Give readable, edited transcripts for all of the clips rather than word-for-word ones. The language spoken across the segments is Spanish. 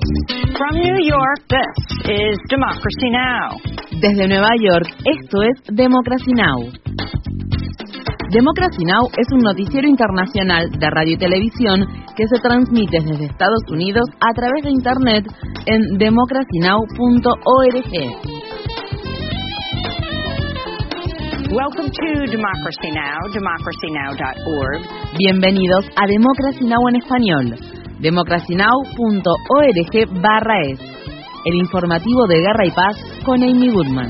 From New York, this is Democracy Now! Desde Nueva York, esto es Democracy Now! Democracy Now! Es un noticiero internacional de radio y televisión que se transmite desde Estados Unidos a través de Internet en democracynow.org. Welcome to Democracy Now!, democracynow.org. Bienvenidos a Democracy Now! En español, democracynow.org/es, el informativo de Guerra y Paz con Amy Goodman.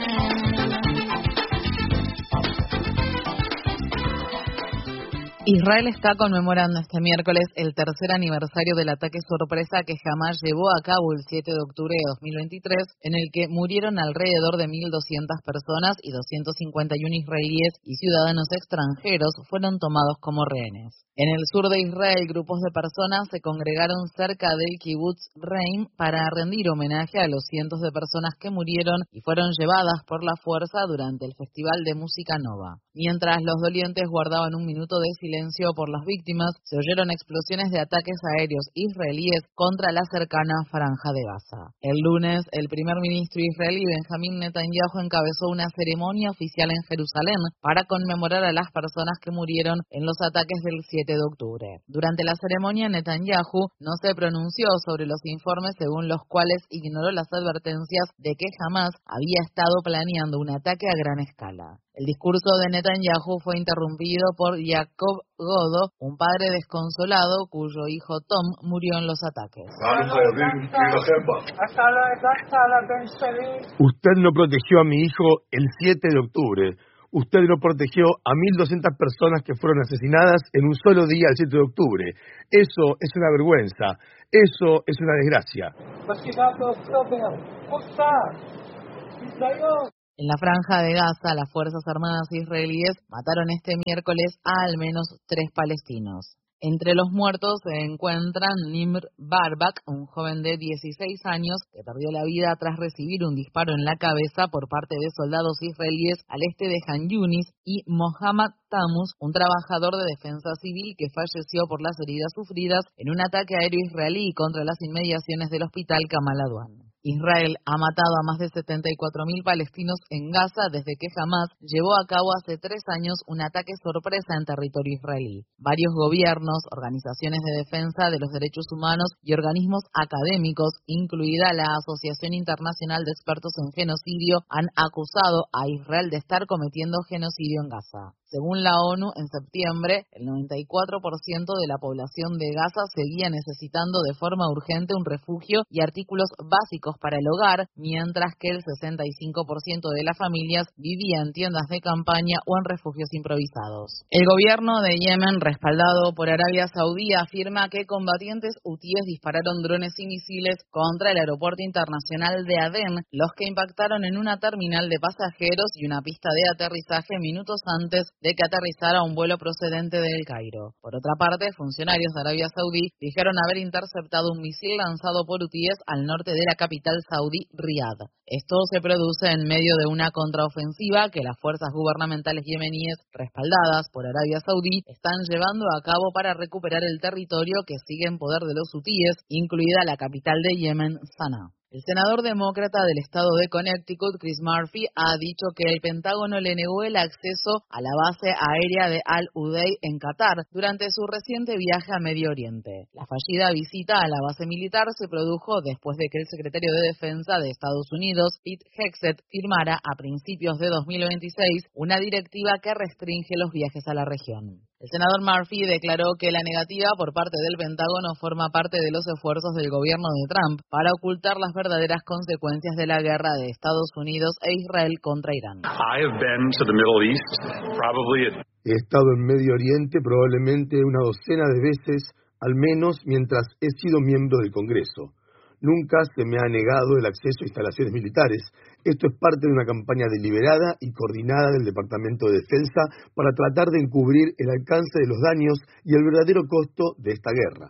Israel está conmemorando este miércoles el tercer aniversario del ataque sorpresa que Hamás llevó a cabo el 7 de octubre de 2023, en el que murieron alrededor de 1.200 personas y 251 israelíes y ciudadanos extranjeros fueron tomados como rehenes. En el sur de Israel, grupos de personas se congregaron cerca del kibutz Reim para rendir homenaje a los cientos de personas que murieron y fueron llevadas por la fuerza durante el Festival de Música Nova. Mientras los dolientes guardaban un minuto de silencio por las víctimas, se oyeron explosiones de ataques aéreos israelíes contra la cercana Franja de Gaza. El lunes, el primer ministro israelí Benjamin Netanyahu encabezó una ceremonia oficial en Jerusalén para conmemorar a las personas que murieron en los ataques del 7 de octubre. Durante la ceremonia, Netanyahu no se pronunció sobre los informes según los cuales ignoró las advertencias de que Hamás había estado planeando un ataque a gran escala. El discurso de Netanyahu fue interrumpido por Jacob Godo, un padre desconsolado cuyo hijo Tom murió en los ataques. Usted no protegió a mi hijo el 7 de octubre. Usted no protegió a 1.200 personas que fueron asesinadas en un solo día el 7 de octubre. Eso es una vergüenza. Eso es una desgracia. En la Franja de Gaza, las Fuerzas Armadas israelíes mataron este miércoles a al menos 3 palestinos. Entre los muertos se encuentran Nimr Barbak, un joven de 16 años que perdió la vida tras recibir un disparo en la cabeza por parte de soldados israelíes al este de Han Yunis, y Mohammad Tamus, un trabajador de defensa civil que falleció por las heridas sufridas en un ataque aéreo israelí contra las inmediaciones del hospital Kamal Adwan. Israel ha matado a más de 74.000 palestinos en Gaza desde que Hamás llevó a cabo hace 3 años un ataque sorpresa en territorio israelí. Varios gobiernos, organizaciones de defensa de los derechos humanos y organismos académicos, incluida la Asociación Internacional de Expertos en Genocidio, han acusado a Israel de estar cometiendo genocidio en Gaza. Según la ONU, en septiembre, el 94% de la población de Gaza seguía necesitando de forma urgente un refugio y artículos básicos para el hogar, mientras que el 65% de las familias vivía en tiendas de campaña o en refugios improvisados. El gobierno de Yemen, respaldado por Arabia Saudí, afirma que combatientes hutíes dispararon drones y misiles contra el aeropuerto internacional de Adén, los que impactaron en una terminal de pasajeros y una pista de aterrizaje minutos antes de que aterrizara un vuelo procedente de El Cairo. Por otra parte, funcionarios de Arabia Saudí dijeron haber interceptado un misil lanzado por hutíes al norte de la capital saudí, Riad. Esto se produce en medio de una contraofensiva que las fuerzas gubernamentales yemeníes, respaldadas por Arabia Saudí, están llevando a cabo para recuperar el territorio que sigue en poder de los hutíes, incluida la capital de Yemen, Sanaa. El senador demócrata del estado de Connecticut, Chris Murphy, ha dicho que el Pentágono le negó el acceso a la base aérea de Al-Udeid en Qatar durante su reciente viaje a Medio Oriente. La fallida visita a la base militar se produjo después de que el secretario de Defensa de Estados Unidos, Pete Hegseth, firmara a principios de 2026 una directiva que restringe los viajes a la región. El senador Murphy declaró que la negativa por parte del Pentágono forma parte de los esfuerzos del gobierno de Trump para ocultar las verdaderas consecuencias de la guerra de Estados Unidos e Israel contra Irán. He estado en Medio Oriente probablemente una docena de veces, al menos mientras he sido miembro del Congreso. Nunca se me ha negado el acceso a instalaciones militares, Esto es parte de una campaña deliberada y coordinada del Departamento de Defensa para tratar de encubrir el alcance de los daños y el verdadero costo de esta guerra.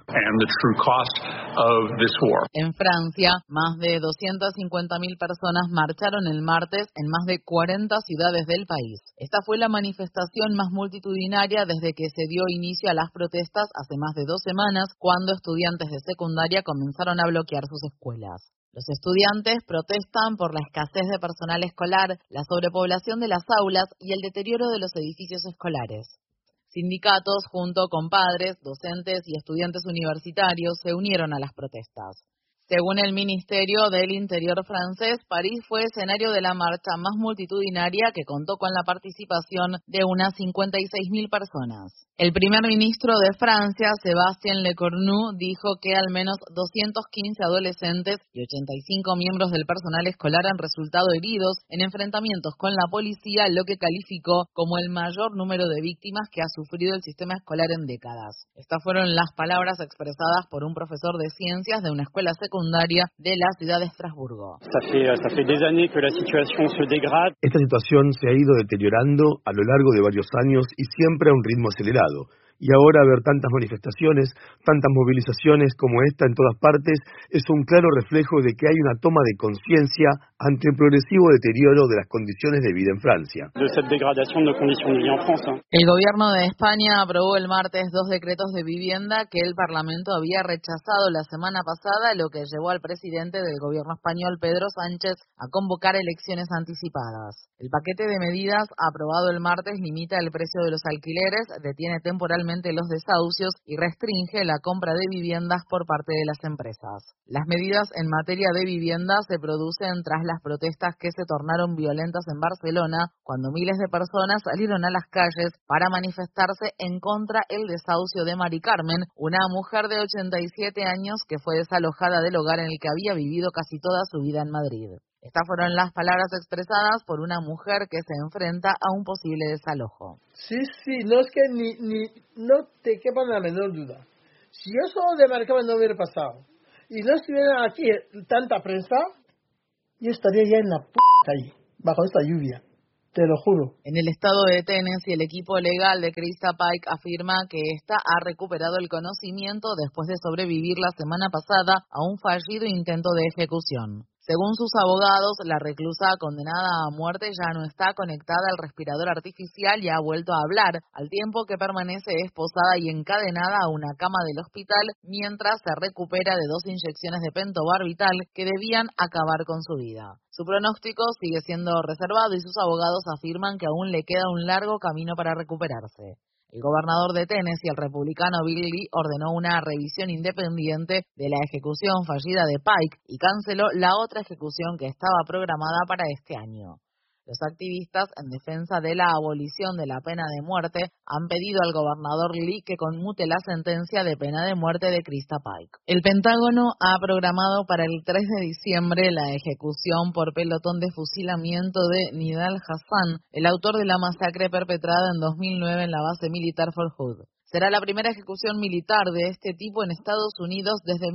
En Francia, más de 250.000 personas marcharon el martes en más de 40 ciudades del país. Esta fue la manifestación más multitudinaria desde que se dio inicio a las protestas hace más de 2 semanas, cuando estudiantes de secundaria comenzaron a bloquear sus escuelas. Los estudiantes protestan por la escasez de personal escolar, la sobrepoblación de las aulas y el deterioro de los edificios escolares. Sindicatos, junto con padres, docentes y estudiantes universitarios, se unieron a las protestas. Según el Ministerio del Interior francés, París fue escenario de la marcha más multitudinaria que contó con la participación de unas 56.000 personas. El primer ministro de Francia, Sébastien Lecornu, dijo que al menos 215 adolescentes y 85 miembros del personal escolar han resultado heridos en enfrentamientos con la policía, lo que calificó como el mayor número de víctimas que ha sufrido el sistema escolar en décadas. Estas fueron las palabras expresadas por un profesor de ciencias de una escuela secundaria de la ciudad de Estrasburgo. Esta situación se ha ido deteriorando a lo largo de varios años y siempre a un ritmo acelerado. Y ahora ver tantas manifestaciones, tantas movilizaciones como esta en todas partes, es un claro reflejo de que hay una toma de conciencia ante el progresivo deterioro de las condiciones de vida en Francia. El gobierno de España aprobó el martes 2 decretos de vivienda que el Parlamento había rechazado la semana pasada, lo que llevó al presidente del gobierno español, Pedro Sánchez, a convocar elecciones anticipadas. El paquete de medidas aprobado el martes limita el precio de los alquileres, detiene temporalmente los desahucios y restringe la compra de viviendas por parte de las empresas. Las medidas en materia de vivienda se producen tras las protestas que se tornaron violentas en Barcelona, cuando miles de personas salieron a las calles para manifestarse en contra el desahucio de Mari Carmen, una mujer de 87 años que fue desalojada del hogar en el que había vivido casi toda su vida en Madrid. Estas fueron las palabras expresadas por una mujer que se enfrenta a un posible desalojo. Sí, no es que no te quepa la menor duda. Si eso de Mari Carmen no hubiera pasado y no estuviera aquí tanta prensa, yo estaría ya en la calle, bajo esta lluvia. Te lo juro. En el estado de Tennessee, el equipo legal de Krista Pike afirma que ésta ha recuperado el conocimiento después de sobrevivir la semana pasada a un fallido intento de ejecución. Según sus abogados, la reclusa condenada a muerte ya no está conectada al respirador artificial y ha vuelto a hablar, al tiempo que permanece esposada y encadenada a una cama del hospital mientras se recupera de 2 inyecciones de pentobarbital que debían acabar con su vida. Su pronóstico sigue siendo reservado y sus abogados afirman que aún le queda un largo camino para recuperarse. El gobernador de Tennessee, el republicano Bill Lee, ordenó una revisión independiente de la ejecución fallida de Pike y canceló la otra ejecución que estaba programada para este año. Los activistas en defensa de la abolición de la pena de muerte han pedido al gobernador Lee que conmute la sentencia de pena de muerte de Krista Pike. El Pentágono ha programado para el 3 de diciembre la ejecución por pelotón de fusilamiento de Nidal Hasan, el autor de la masacre perpetrada en 2009 en la base militar Fort Hood. Será la primera ejecución militar de este tipo en Estados Unidos desde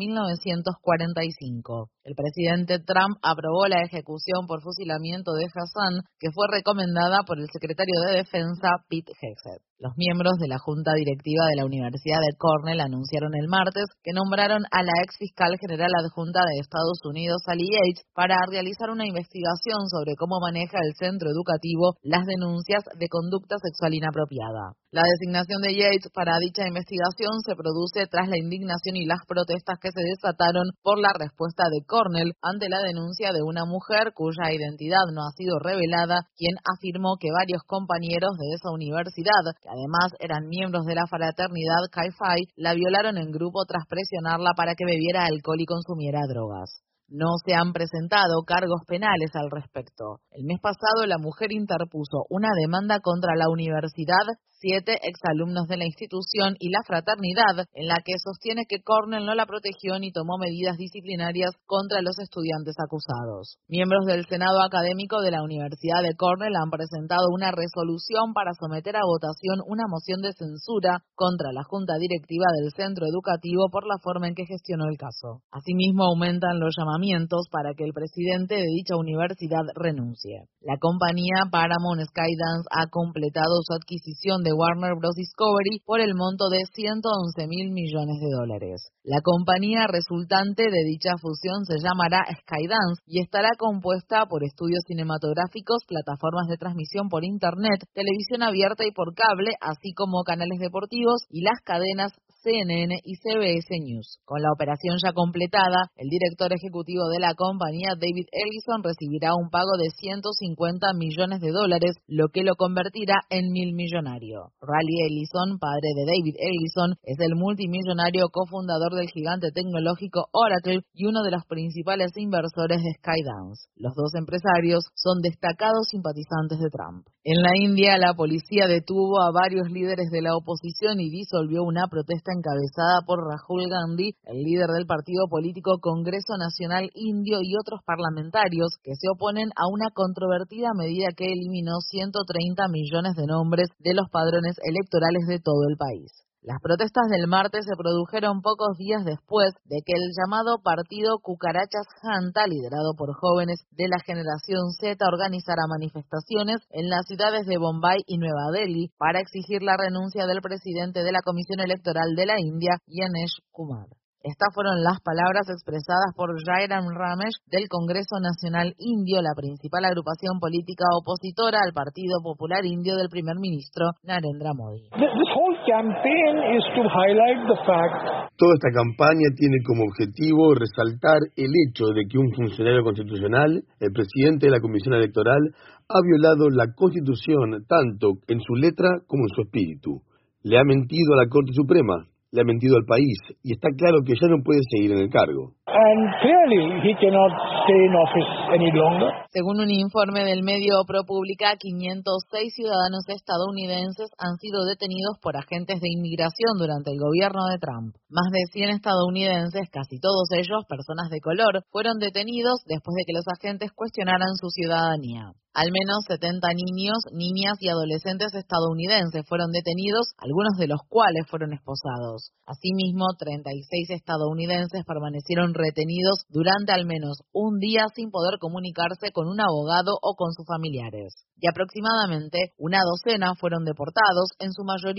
1945. El presidente Trump aprobó la ejecución por fusilamiento de Hassan, que fue recomendada por el secretario de Defensa, Pete Hegseth. Los miembros de la Junta Directiva de la Universidad de Cornell anunciaron el martes que nombraron a la ex fiscal general adjunta de Estados Unidos, Sally Yates, para realizar una investigación sobre cómo maneja el centro educativo las denuncias de conducta sexual inapropiada. La designación de Yates para dicha investigación se produce tras la indignación y las protestas que se desataron por la respuesta de Cornell ante la denuncia de una mujer cuya identidad no ha sido revelada, quien afirmó que varios compañeros de esa universidad, que además eran miembros de la fraternidad Chi Phi, la violaron en grupo tras presionarla para que bebiera alcohol y consumiera drogas. No se han presentado cargos penales al respecto. El mes pasado, la mujer interpuso una demanda contra la universidad, 7 exalumnos de la institución y la fraternidad, en la que sostiene que Cornell no la protegió ni tomó medidas disciplinarias contra los estudiantes acusados. Miembros del Senado Académico de la Universidad de Cornell han presentado una resolución para someter a votación una moción de censura contra la junta directiva del centro educativo por la forma en que gestionó el caso. Asimismo, aumentan los llamamientos llamamientos para que el presidente de dicha universidad renuncie. La compañía Paramount Skydance ha completado su adquisición de Warner Bros. Discovery por el monto de $111.000 millones. La compañía resultante de dicha fusión se llamará Skydance y estará compuesta por estudios cinematográficos, plataformas de transmisión por Internet, televisión abierta y por cable, así como canales deportivos y las cadenas CNN y CBS News. Con la operación ya completada, el director ejecutivo de la compañía, David Ellison, recibirá un pago de $150 millones, lo que lo convertirá en millonario. Ray Ellison, padre de David Ellison, es el multimillonario cofundador del gigante tecnológico Oracle y uno de los principales inversores de Skydance. Los dos empresarios son destacados simpatizantes de Trump. En la India, la policía detuvo a varios líderes de la oposición y disolvió una protesta encabezada por Rahul Gandhi, el líder del partido político Congreso Nacional Indio, y otros parlamentarios que se oponen a una controvertida medida que eliminó 130 millones de nombres de los padrones electorales de todo el país. Las protestas del martes se produjeron pocos días después de que el llamado partido Cucarachas Janta, liderado por jóvenes de la generación Z, organizara manifestaciones en las ciudades de Bombay y Nueva Delhi para exigir la renuncia del presidente de la Comisión Electoral de la India, Ganesh Kumar. Estas fueron las palabras expresadas por Jairam Ramesh del Congreso Nacional Indio, la principal agrupación política opositora al Partido Popular Indio del primer ministro Narendra Modi. Toda esta campaña tiene como objetivo resaltar el hecho de que un funcionario constitucional, el presidente de la Comisión Electoral, ha violado la Constitución tanto en su letra como en su espíritu. Le ha mentido a la Corte Suprema, le ha mentido al país, y está claro que ya no puede seguir en el cargo. Según un informe del medio ProPublica, 506 ciudadanos estadounidenses han sido detenidos por agentes de inmigración durante el gobierno de Trump. Más de 100 estadounidenses, casi todos ellos personas de color, fueron detenidos después de que los agentes cuestionaran su ciudadanía. Al menos 70 niños, niñas y adolescentes estadounidenses fueron detenidos, algunos de los cuales fueron esposados. Asimismo, 36 estadounidenses permanecieron retenidos durante al menos un día sin poder comunicarse con un abogado o con sus familiares. Y aproximadamente una docena fueron deportados, en su mayoría